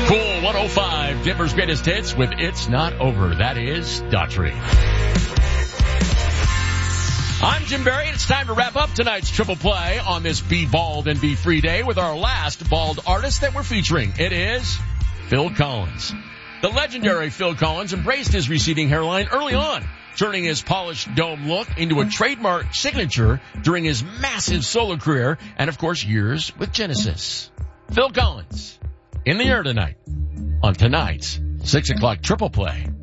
Cool 105, Denver's greatest hits with It's Not Over. That is Daughtry. I'm Jim Barry, and it's time to wrap up tonight's Triple Play on this Be Bald and Be Free Day with our last bald artist that we're featuring. It is Phil Collins. The legendary Phil Collins embraced his receding hairline early on, turning his polished dome look into a trademark signature during his massive solo career and, of course, years with Genesis. Phil Collins, in the air tonight on tonight's 6 o'clock Triple Play.